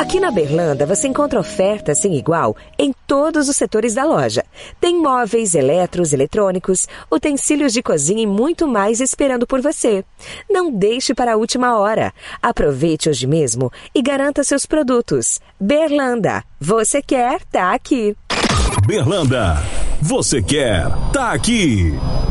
Aqui na Berlanda você encontra ofertas sem igual em todos os setores da loja. Tem móveis, eletros, eletrônicos, utensílios de cozinha e muito mais esperando por você. Não deixe para a última hora. Aproveite hoje mesmo e garanta seus produtos. Berlanda, você quer, tá aqui. Berlanda, você quer, tá aqui.